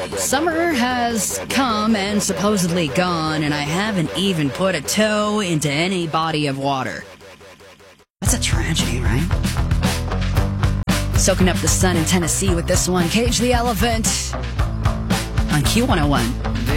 Summer has come and supposedly gone, and I haven't even put a toe into any body of water. That's a tragedy, right? Soaking up the sun in Tennessee with this one. Cage the Elephant on Q101.